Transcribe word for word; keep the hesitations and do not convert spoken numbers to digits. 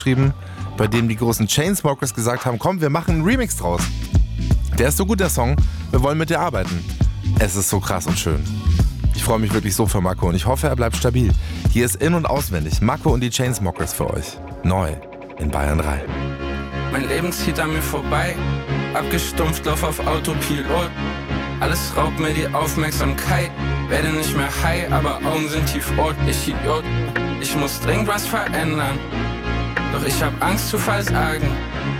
geschrieben, bei dem die großen Chainsmokers gesagt haben, komm, wir machen einen Remix draus. Der ist so gut, der Song, wir wollen mit dir arbeiten. Es ist so krass und schön. Ich freue mich wirklich so für Mako und ich hoffe, er bleibt stabil. Hier ist in- und auswendig Mako und die Chainsmokers für euch. Neu in Bayern drei. Mein Leben zieht an mir vorbei, abgestumpft, lauf auf Autopilot. Alles raubt mir die Aufmerksamkeit, werde nicht mehr high, aber Augen sind tiefrot. Ich Idiot, ich muss dringend was verändern, doch ich hab Angst zu versagen.